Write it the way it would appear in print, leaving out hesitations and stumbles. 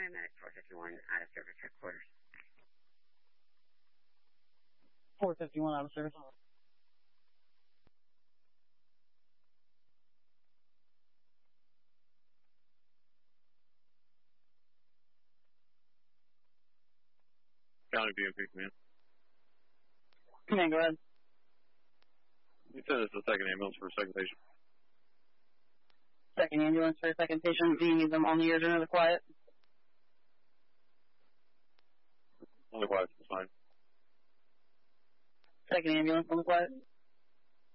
paramedic 451 out of service headquarters. 451 out of service. County BMP command. Command, go ahead. You said it's the second ambulance for a second patient. Second ambulance for a second patient. Do you need them on the urgent or the quiet? On the quiet, it's fine. Second ambulance on the quiet.